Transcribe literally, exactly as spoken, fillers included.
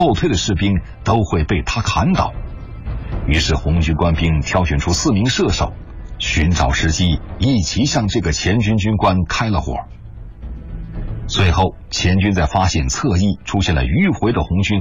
后退的士兵都会被他砍倒。于是红军官兵挑选出四名射手，寻找时机，一起向这个前军军官开了火。随后，前军在发现侧翼出现了迂回的红军